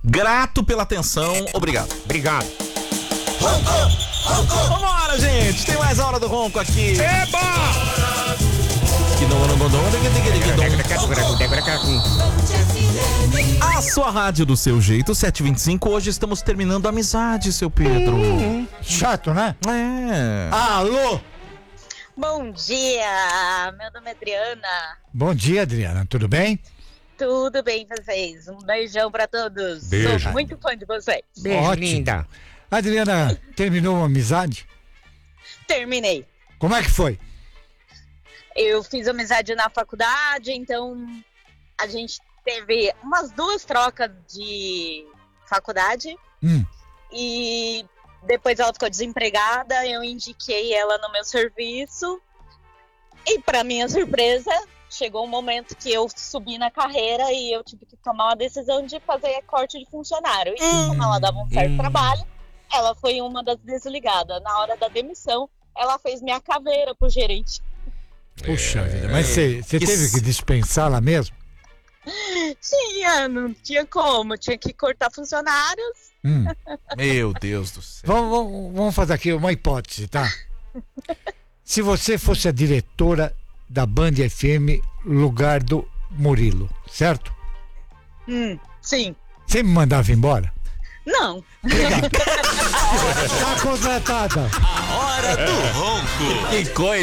Grato pela atenção, obrigado. Obrigado. Vambora, gente. Tem mais a Hora do Ronco aqui. Eba! A sua rádio do seu jeito, 7h25. Hoje estamos terminando a amizade, seu Pedro. Chato, né? É. Alô? Bom dia, meu nome é Adriana. Bom dia, Adriana. Tudo bem? Tudo bem, vocês? Um beijão pra todos. Beijo. Sou muito fã de vocês. Beijo, Ótimo. linda. Adriana, terminou uma amizade? Terminei. Como é que foi? Eu fiz amizade na faculdade, então a gente teve umas 2 trocas de faculdade. E depois ela ficou desempregada, eu indiquei ela no meu serviço. E pra minha surpresa, chegou um momento que eu subi na carreira e eu tive que tomar uma decisão de fazer corte de funcionário. E como ela dava um certo trabalho, ela foi uma das desligadas. Na hora da demissão, ela fez minha caveira pro gerente. Puxa vida, mas você teve que dispensá-la mesmo? Não tinha como, tinha que cortar funcionários. Meu Deus do céu. Vamos fazer aqui uma hipótese, tá? Se você fosse a diretora da Band FM, lugar do Murilo, certo? Sim. Você me mandava embora? Não. Tá contratada. Hora do Ronco. Que coisa.